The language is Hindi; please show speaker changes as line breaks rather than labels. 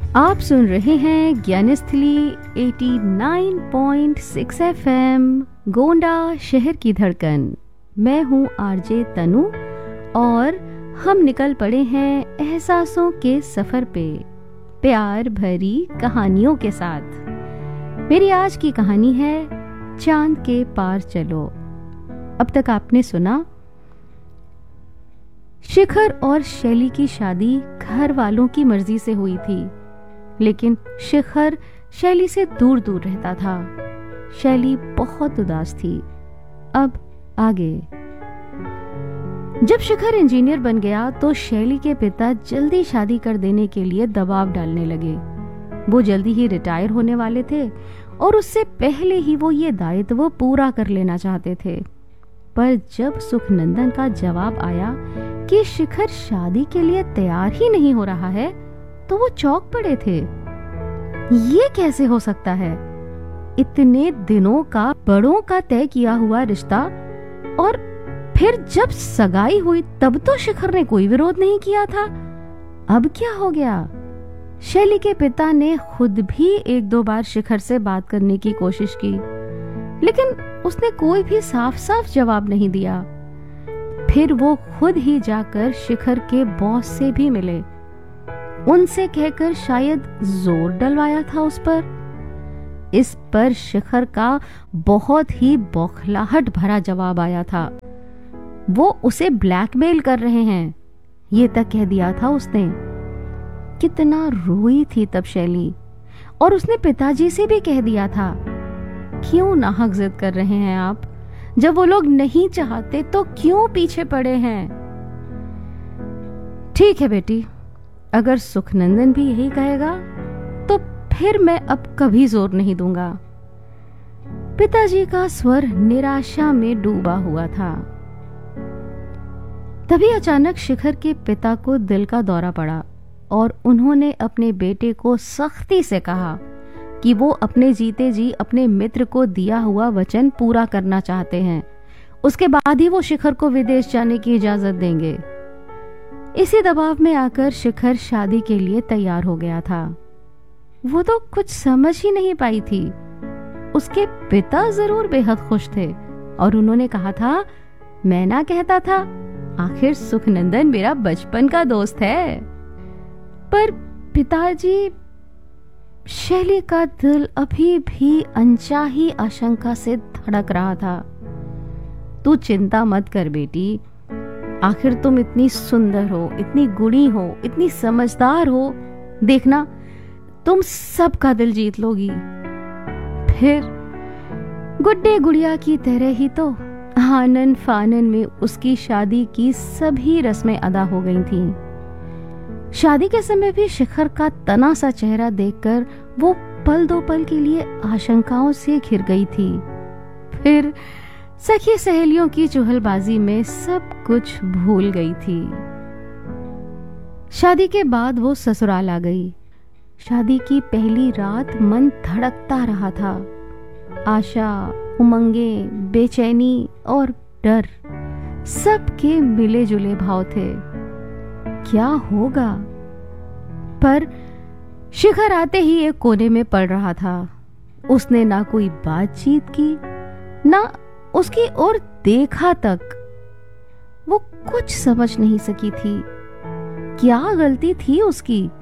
आप सुन रहे हैं ज्ञानस्थली 89.6 FM गोंडा शहर की धड़कन। मैं हूँ आरजे तनु और हम निकल पड़े हैं एहसासों के सफर पे प्यार भरी कहानियों के साथ। मेरी आज की कहानी है चांद के पार चलो। अब तक आपने सुना शिखर और शैली की शादी घर वालों की मर्जी से हुई थी, लेकिन शिखर शैली से दूर दूर रहता था। शैली बहुत उदास थी। अब आगे। जब शिखर इंजीनियर बन गया तो शैली के पिता जल्दी शादी कर देने के लिए दबाव डालने लगे। वो जल्दी ही रिटायर होने वाले थे और उससे पहले ही वो ये दायित्व पूरा कर लेना चाहते थे। पर जब सुखनंदन का जवाब आया कि शिखर शादी के लिए तैयार ही नहीं हो रहा है, तो वो चौंक पड़े थे। ये कैसे हो सकता है? इतने दिनों का बड़ों का तय किया हुआ रिश्ता, और फिर जब सगाई हुई तब तो शिखर ने कोई विरोध नहीं किया था। अब क्या हो गया? शैली के पिता ने खुद भी एक दो बार शिखर से बात करने की कोशिश की, लेकिन उसने कोई भी साफ साफ जवाब नहीं दिया। फिर वो खुद ही जाकर शिखर के बॉस से भी मिले। उनसे कहकर शायद जोर डलवाया था उस पर। इस पर शिखर का बहुत ही बौखलाहट भरा जवाब आया था। वो उसे ब्लैकमेल कर रहे हैं, ये तक कह दिया था उसने। कितना रोई थी तब शैली, और उसने पिताजी से भी कह दिया था, क्यों नाहक जिद कर रहे हैं आप? जब वो लोग नहीं चाहते तो क्यों पीछे पड़े हैं? ठीक है बेटी, अगर सुखनंदन भी यही कहेगा तो फिर मैं अब कभी जोर नहीं दूंगा। पिताजी का स्वर निराशा में डूबा हुआ था। तभी अचानक शिखर के पिता को दिल का दौरा पड़ा और उन्होंने अपने बेटे को सख्ती से कहा कि वो अपने जीते जी अपने मित्र को दिया हुआ वचन पूरा करना चाहते हैं। उसके बाद ही वो शिखर को विदेश जाने की इजाजत देंगे। इसी दबाव में आकर शिखर शादी के लिए तैयार हो गया था। वो तो कुछ समझ ही नहीं पाई थी। उसके पिता जरूर बेहद खुश थे और उन्होंने कहा था, मैं ना कहता था, आखिर सुखनंदन मेरा बचपन का दोस्त है। पर पिताजी, शैली का दिल अभी भी अनचाही आशंका से धड़क रहा था। तू चिंता मत कर बेटी, आखिर तुम इतनी सुंदर हो, इतनी गुणी हो, इतनी समझदार हो, देखना तुम सबका दिल जीत लोगी। फिर गुड्डे गुड़िया की तरह ही तो आनन फानन में उसकी शादी की सभी रस्में अदा हो गई थीं। शादी के समय भी शिखर का तना सा चेहरा देखकर वो पल दो पल के लिए आशंकाओं से घिर गई थी। फिर सखी सहेलियों की चुहलबाजी में सब कुछ भूल गई थी। शादी के बाद वो ससुराल आ गई। शादी की पहली रात मन धड़कता रहा था। आशा, उमंगे, बेचैनी और डर सबके मिले जुले भाव थे। क्या होगा? पर शिखर आते ही एक कोने में पड़ रहा था। उसने ना कोई बातचीत की, ना उसकी ओर देखा तक। वो कुछ समझ नहीं सकी थी। क्या गलती थी उसकी